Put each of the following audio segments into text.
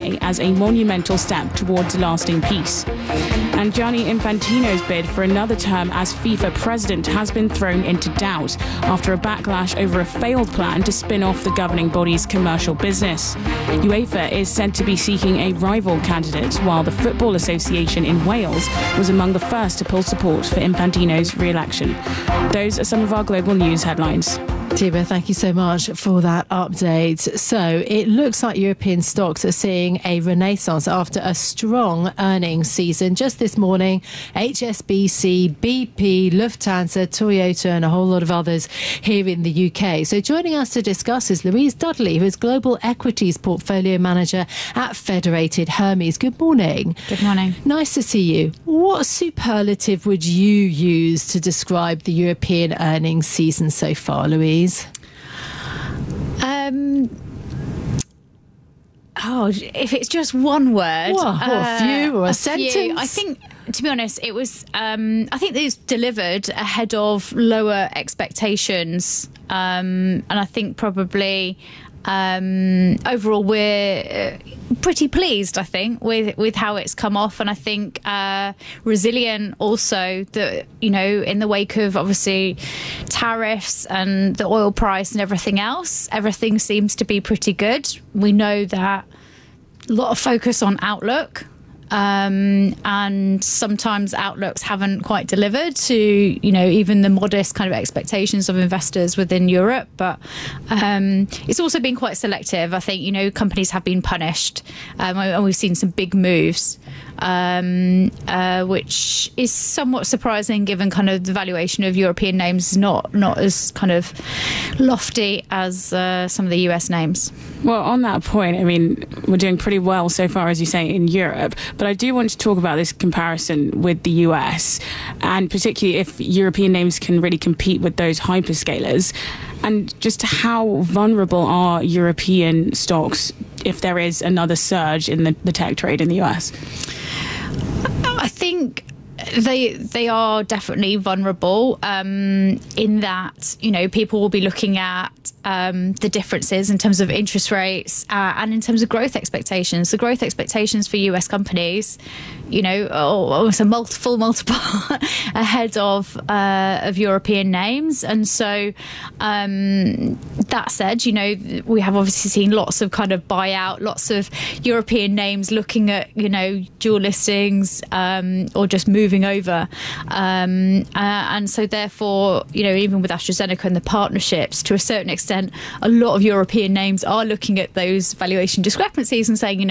Monday as a monumental step towards lasting peace. And Gianni Infantino's bid for another term as FIFA president has been thrown into doubt after a backlash over a failed plan to spin off the governing body's commercial business. UEFA is said to be seeking a rival candidate, while the Football Association in Wales was among the first to pull support for Infantino's re-election. Those are some of our global news headlines. Tiba, thank you so much for that update. So it looks like European stocks are seeing a renaissance after a strong earnings season. Just this morning, HSBC, BP, Lufthansa, Toyota and a whole lot of others here in the UK. So joining us to discuss is Louise Dudley, who is Global Equities Portfolio Manager at Federated Hermes. Good morning. Good morning. Nice to see you. What superlative would you use to describe the European earnings season so far, Louise? If it's just one word, or a few, or a sentence. Few. I think, to be honest, it was. I think it's delivered ahead of lower expectations, and I think probably overall we're pretty pleased. I think with how it's come off, and I think resilient also. That in the wake of obviously tariffs and the oil price and everything else, everything seems to be pretty good. We know that a lot of focus on outlook. And sometimes outlooks haven't quite delivered to, even the modest kind of expectations of investors within Europe. But it's also been quite selective. I think, companies have been punished and we've seen some big moves, which is somewhat surprising given kind of the valuation of European names not as kind of lofty as some of the US names. Well, on that point, I mean, we're doing pretty well so far, as you say, in Europe. But I do want to talk about this comparison with the US, and particularly if European names can really compete with those hyperscalers, and just how vulnerable are European stocks if there is another surge in the tech trade in the US? I think they are definitely vulnerable in that, people will be looking at the differences in terms of interest rates and in terms of growth expectations. The growth expectations for US companies, almost a multiple ahead of European names. And so that said, we have obviously seen lots of kind of buyout, lots of European names looking at, dual listings or just moving over. And so therefore, even with AstraZeneca and the partnerships, to a certain extent, a lot of European names are looking at those valuation discrepancies and saying,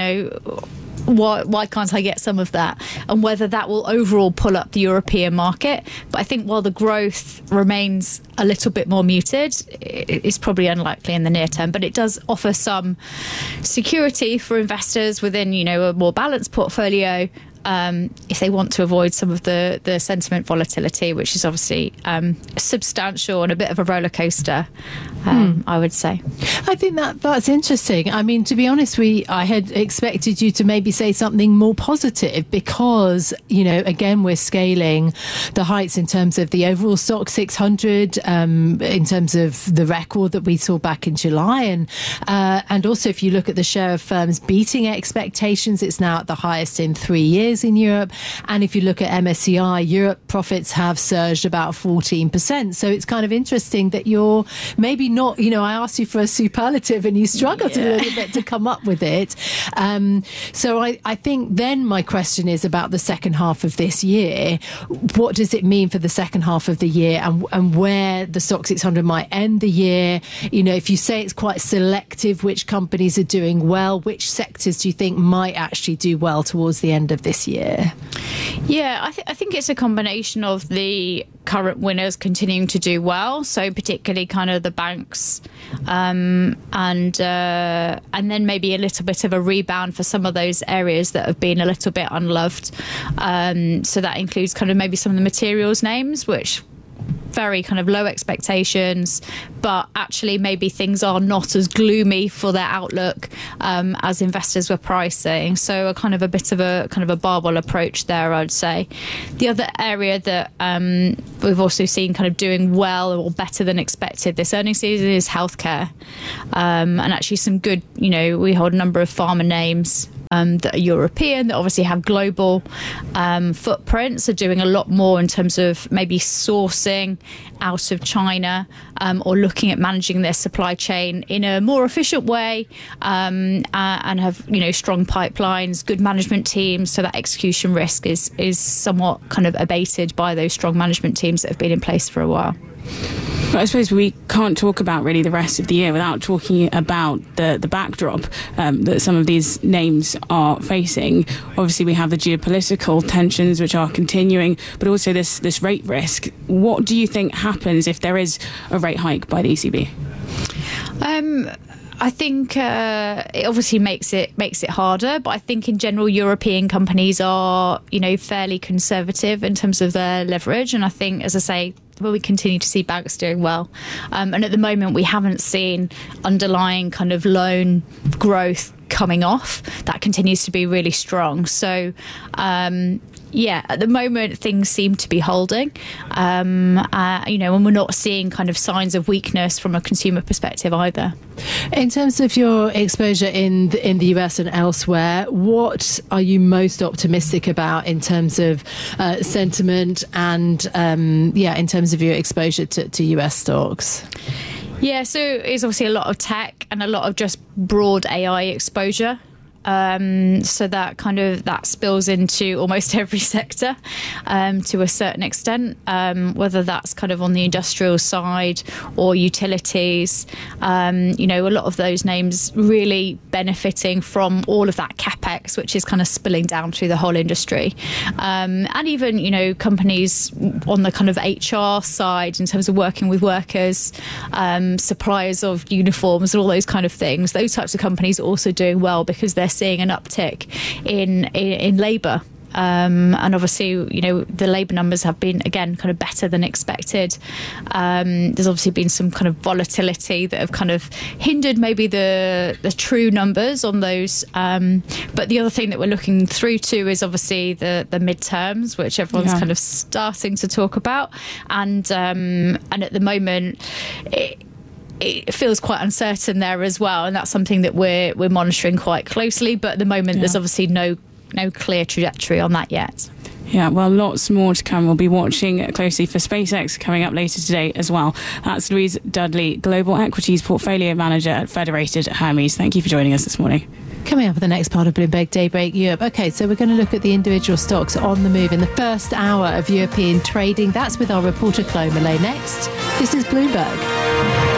why can't I get some of that? And whether that will overall pull up the European market. But I think while the growth remains a little bit more muted, it's probably unlikely in the near term. But it does offer some security for investors within, a more balanced portfolio, if they want to avoid some of the sentiment volatility, which is obviously substantial and a bit of a roller coaster, I would say. I think that's interesting. I mean, to be honest, I had expected you to maybe say something more positive because, again, we're scaling the heights in terms of the overall stock 600, in terms of the record that we saw back in July. And also, if you look at the share of firms beating expectations, it's now at the highest in 3 years in Europe. And if you look at MSCI, Europe profits have surged about 14%. So it's kind of interesting that you're maybe not, I asked you for a superlative and you struggled a little bit to come up with it. So I think then my question is about the second half of this year. What does it mean for the second half of the year and where the STOXX 600 might end the year? If you say it's quite selective, which companies are doing well, which sectors do you think might actually do well towards the end of this year? Yeah, I think it's a combination of the current winners continuing to do well, so particularly kind of the banks, and then maybe a little bit of a rebound for some of those areas that have been a little bit unloved. So that includes kind of maybe some of the materials names, which very kind of low expectations, but actually maybe things are not as gloomy for their outlook as investors were pricing. So a bit of a barbell approach there, I'd say. The other area that we've also seen kind of doing well or better than expected this earnings season is healthcare, and actually some good, we hold a number of pharma names that are European, that obviously have global footprints, are doing a lot more in terms of maybe sourcing out of China, or looking at managing their supply chain in a more efficient way, and have strong pipelines, good management teams, so that execution risk is somewhat kind of abated by those strong management teams that have been in place for a while. But I suppose we can't talk about really the rest of the year without talking about the backdrop that some of these names are facing. Obviously, we have the geopolitical tensions which are continuing, but also this rate risk. What do you think happens if there is a rate hike by the ECB? I think it obviously makes it harder, but I think in general European companies are fairly conservative in terms of their leverage, and I think, as I say, we continue to see banks doing well, and at the moment we haven't seen underlying kind of loan growth coming off. That continues to be really strong. So at the moment things seem to be holding, and we're not seeing kind of signs of weakness from a consumer perspective either. In terms of your exposure in the US and elsewhere, what are you most optimistic about in terms of sentiment and in terms of your exposure to US stocks? Yeah, so it's obviously a lot of tech and a lot of just broad AI exposure. So that spills into almost every sector to a certain extent, whether that's kind of on the industrial side or utilities. A lot of those names really benefiting from all of that capex, which is kind of spilling down through the whole industry. And even, companies on the kind of HR side in terms of working with workers, suppliers of uniforms and all those kind of things. Those types of companies are also doing well because they're seeing an uptick in labour. And obviously, the labour numbers have been, again, kind of better than expected. There's obviously been some kind of volatility that have kind of hindered maybe the true numbers on those. But the other thing that we're looking through to is obviously the midterms, which everyone's kind of starting to talk about. And at the moment, it feels quite uncertain there as well, and that's something that we're monitoring quite closely. But at the moment, there's obviously no clear trajectory on that yet. Yeah, well, lots more to come. We'll be watching closely for SpaceX coming up later today as well. That's Louise Dudley, Global Equities Portfolio Manager at Federated Hermes. Thank you for joining us this morning. Coming up at the next part of Bloomberg Daybreak Europe. Okay, so we're going to look at the individual stocks on the move in the first hour of European trading. That's with our reporter Chloe Millay next. This is Bloomberg.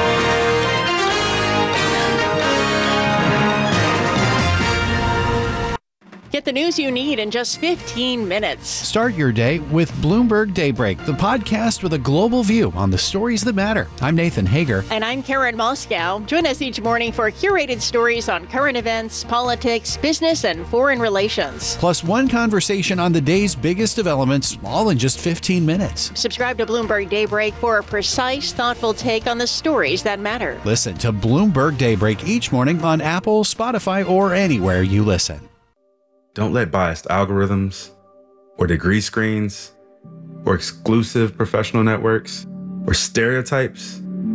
Get the news you need in just 15 minutes. Start your day with Bloomberg Daybreak, the podcast with a global view on the stories that matter. I'm Nathan Hager. And I'm Karen Moscow. Join us each morning for curated stories on current events, politics, business, and foreign relations. Plus one conversation on the day's biggest developments, all in just 15 minutes. Subscribe to Bloomberg Daybreak for a precise, thoughtful take on the stories that matter. Listen to Bloomberg Daybreak each morning on Apple, Spotify, or anywhere you listen. Don't let biased algorithms, or degree screens, or exclusive professional networks, or stereotypes.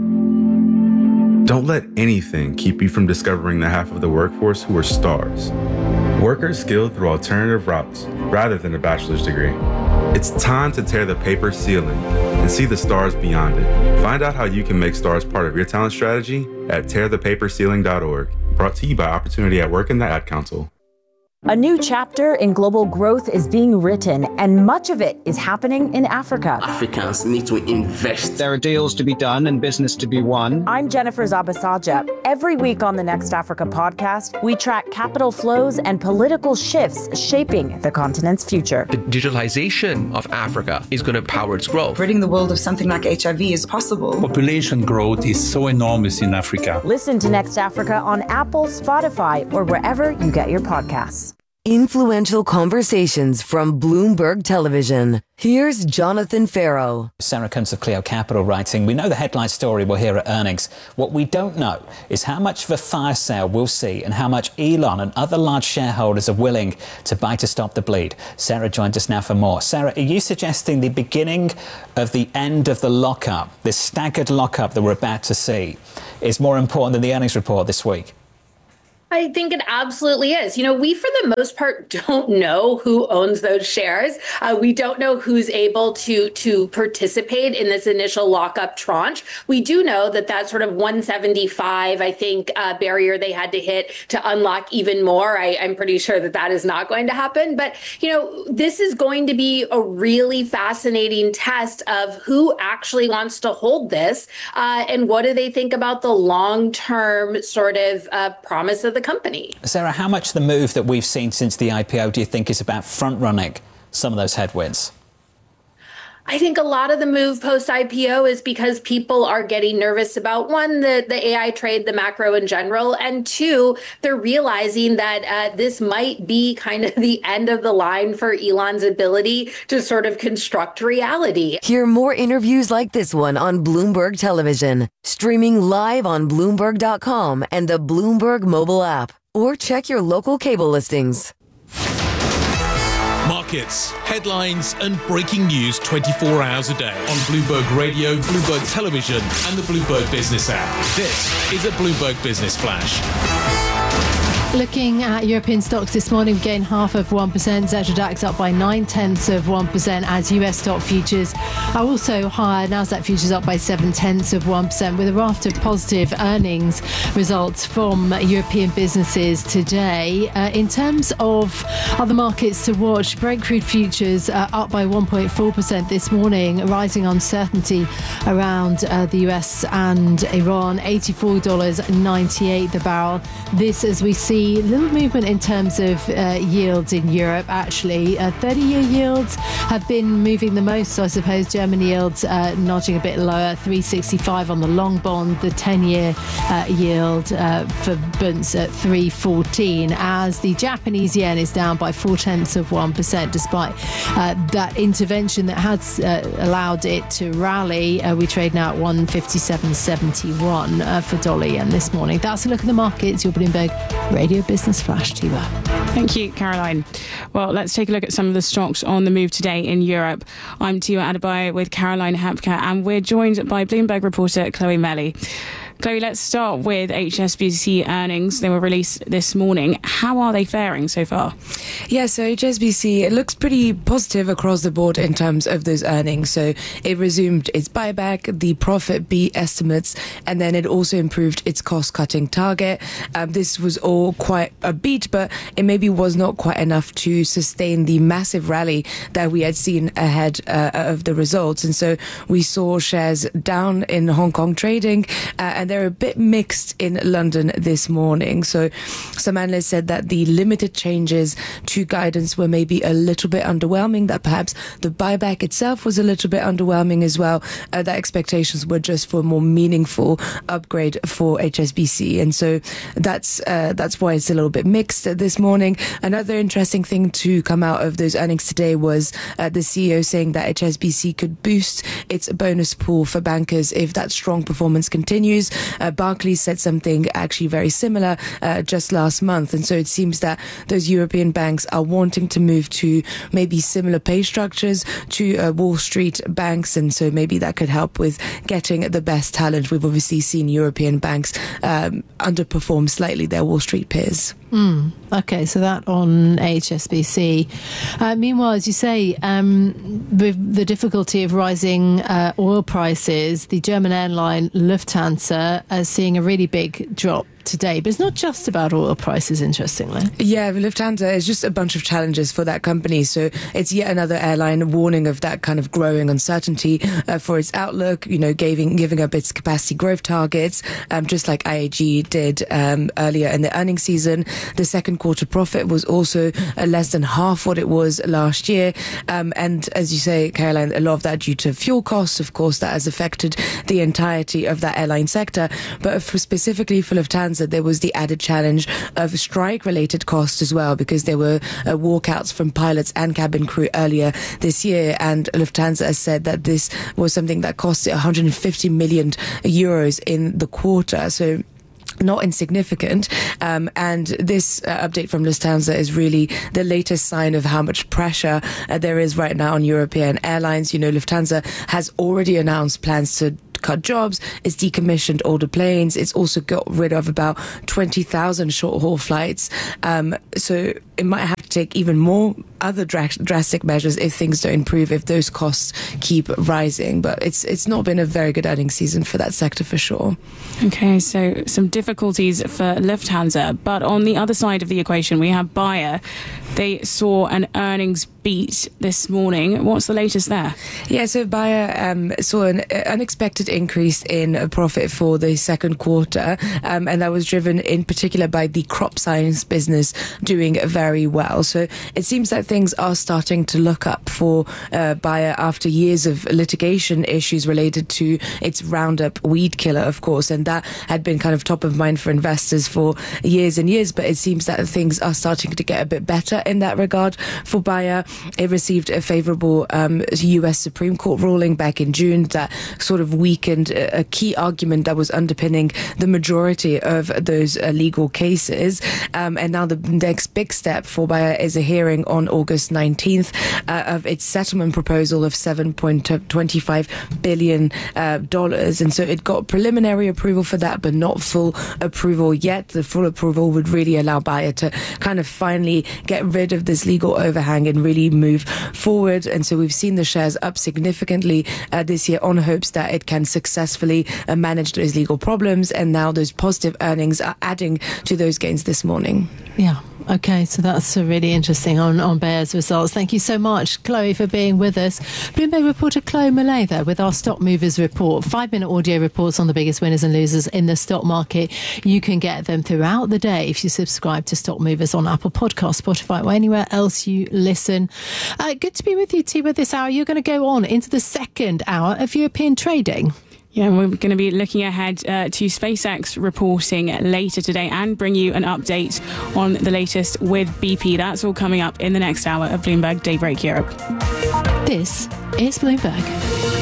Don't let anything keep you from discovering the half of the workforce who are stars. Workers skilled through alternative routes rather than a bachelor's degree. It's time to tear the paper ceiling and see the stars beyond it. Find out how you can make stars part of your talent strategy at tearthepaperceiling.org. Brought to you by Opportunity at Work and the Ad Council. A new chapter in global growth is being written, and much of it is happening in Africa. Africans need to invest. There are deals to be done and business to be won. I'm Jennifer Zabasaja. Every week on the Next Africa podcast, we track capital flows and political shifts shaping the continent's future. The digitalization of Africa is going to power its growth. Ridding the world of something like HIV is possible. Population growth is so enormous in Africa. Listen to Next Africa on Apple, Spotify, or wherever you get your podcasts. Influential conversations from Bloomberg Television. Here's Jonathan Farrow. Sarah Kuntz of Clio Capital writing, we know the headline story we'll hear at earnings. What we don't know is how much of a fire sale we'll see and how much Elon and other large shareholders are willing to buy to stop the bleed. Sarah joins us now for more. Sarah, are you suggesting the beginning of the end of the lockup, this staggered lockup that we're about to see, is more important than the earnings report this week? I think it absolutely is. We, for the most part, don't know who owns those shares. We don't know who's able to participate in this initial lockup tranche. We do know that sort of 175, I think, barrier they had to hit to unlock even more. I'm pretty sure that is not going to happen. But, this is going to be a really fascinating test of who actually wants to hold this and what do they think about the long-term sort of promise of the company. Sarah, how much the move that we've seen since the IPO do you think is about front-running some of those headwinds? I think a lot of the move post-IPO is because people are getting nervous about, one, the AI trade, the macro in general, and two, they're realizing that this might be kind of the end of the line for Elon's ability to sort of construct reality. Hear more interviews like this one on Bloomberg Television, streaming live on Bloomberg.com and the Bloomberg mobile app, or check your local cable listings. Markets, headlines, and breaking news 24 hours a day on Bloomberg Radio, Bloomberg Television, and the Bloomberg Business app. This is a Bloomberg Business Flash. Looking at European stocks this morning, we gained 0.5%. Xetra DAX up by 0.9% as US stock futures are also higher. Nasdaq futures up by 0.7%, with a raft of positive earnings results from European businesses today. In terms of other markets to watch, Brent crude futures up by 1.4% this morning, rising uncertainty around the US and Iran. $84.98 the barrel. This, as we see, little movement in terms of yields in Europe, actually. 30-year yields have been moving the most, I suppose. German yields nudging a bit lower, 3.65 on the long bond. The 10-year yield for Bunds at 3.14, as the Japanese yen is down by 0.4%, despite that intervention that has allowed it to rally. We trade now at 157.71 for dollar yen this morning. That's a look at the markets. Your Bloomberg Radio Business Flash, Tiwa. Thank you, Caroline. Well, let's take a look at some of the stocks on the move today in Europe. I'm Tiwa Adebayo with Caroline Hapka, and we're joined by Bloomberg reporter Chloe Melly. Chloe, let's start with HSBC earnings. They were released this morning. How are they faring so far? Yeah, so HSBC, it looks pretty positive across the board in terms of those earnings. So it resumed its buyback, the profit beat estimates, and then it also improved its cost-cutting target. This was all quite a beat, but it maybe was not quite enough to sustain the massive rally that we had seen ahead of the results. And so we saw shares down in Hong Kong trading, and they're a bit mixed in London this morning. So some analysts said that the limited changes to guidance were maybe a little bit underwhelming, that perhaps the buyback itself was a little bit underwhelming as well, that expectations were just for a more meaningful upgrade for HSBC. And so that's why it's a little bit mixed this morning. Another interesting thing to come out of those earnings today was the CEO saying that HSBC could boost its bonus pool for bankers if that strong performance continues. Barclays said something actually very similar just last month. And so it seems that those European banks are wanting to move to maybe similar pay structures to Wall Street banks. And so maybe that could help with getting the best talent. We've obviously seen European banks underperform slightly their Wall Street peers. Okay, so that on HSBC. Meanwhile, as you say, with the difficulty of rising oil prices, the German airline Lufthansa is seeing a really big drop today. But it's not just about oil prices, interestingly. Yeah, Lufthansa is just a bunch of challenges for that company. So it's yet another airline warning of that kind of growing uncertainty for its outlook, giving up its capacity growth targets, just like IAG did earlier in the earnings season. The second quarter profit was also less than half what it was last year. And as you say, Caroline, a lot of that due to fuel costs. Of course, that has affected the entirety of that airline sector. But specifically for Lufthansa, there was the added challenge of strike-related costs as well, because there were walkouts from pilots and cabin crew earlier this year. And Lufthansa has said that this was something that cost it 150 million euros in the quarter. So not insignificant. And this update from Lufthansa is really the latest sign of how much pressure there is right now on European airlines. Lufthansa has already announced plans to cut jobs. It's decommissioned older planes. It's also got rid of about 20,000 short-haul flights. So it might have to take even more other drastic measures if things don't improve, if those costs keep rising. But it's not been a very good earnings season for that sector for sure. Okay, so some difficulties for Lufthansa. But on the other side of the equation, we have Bayer. They saw an earnings beat this morning. What's the latest there? Yeah, so Bayer saw an unexpected increase in profit for the second quarter, and that was driven in particular by the crop science business doing very well. So it seems that things are starting to look up for Bayer after years of litigation issues related to its Roundup weed killer, of course, and that had been kind of top of mind for investors for years and years, but it seems that things are starting to get a bit better in that regard for Bayer. It received a favourable US Supreme Court ruling back in June that sort of weakened a key argument that was underpinning the majority of those legal cases. And now the next big step for Bayer is a hearing on August 19th of its settlement proposal of $7.25 billion. And so it got preliminary approval for that, but not full approval yet. The full approval would really allow Bayer to kind of finally get rid of this legal overhang and really move forward. And so we've seen the shares up significantly this year on hopes that it can successfully manage those legal problems. And now those positive earnings are adding to those gains this morning. Yeah. Okay, so that's really interesting on Bayer's results. Thank you so much, Chloe, for being with us. Bloomberg reporter Chloe Millay there with our Stock Movers report. 5-minute audio reports on the biggest winners and losers in the stock market. You can get them throughout the day if you subscribe to Stock Movers on Apple Podcasts, Spotify, or anywhere else you listen. Good to be with you, Tiba, this hour. You're going to go on into the second hour of European trading. Yeah, we're going to be looking ahead to SpaceX reporting later today and bring you an update on the latest with BP. That's all coming up in the next hour of Bloomberg Daybreak Europe. This is Bloomberg.